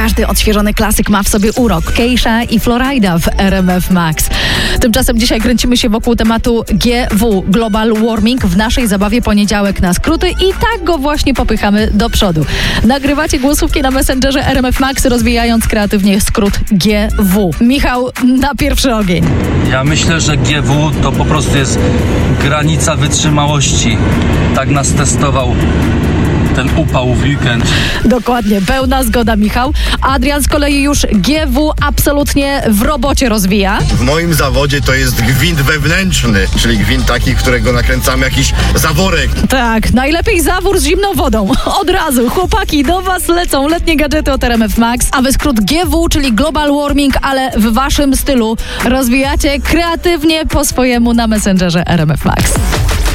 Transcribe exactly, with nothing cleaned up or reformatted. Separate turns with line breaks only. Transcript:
Każdy odświeżony klasyk ma w sobie urok. Keisha i Florida w R M F Max. Tymczasem dzisiaj kręcimy się wokół tematu G W, Global Warming, w naszej zabawie poniedziałek na skróty i tak go właśnie popychamy do przodu. Nagrywacie głosówki na Messengerze R M F Max, rozwijając kreatywnie skrót G W. Michał, na pierwszy ogień.
Ja myślę, że G W to po prostu jest granica wytrzymałości. Tak nas testował ten upał w weekend.
Dokładnie, pełna zgoda, Michał. Adrian z kolei już G W absolutnie w robocie rozwija.
W moim zawodzie to jest gwint wewnętrzny, czyli gwint taki, którego nakręcamy jakiś zaworek.
Tak, najlepiej zawór z zimną wodą. Od razu, chłopaki, do was lecą letnie gadżety od R M F Max, a wy skrót G W, czyli Global Warming, ale w waszym stylu rozwijacie kreatywnie po swojemu na Messengerze R M F Max.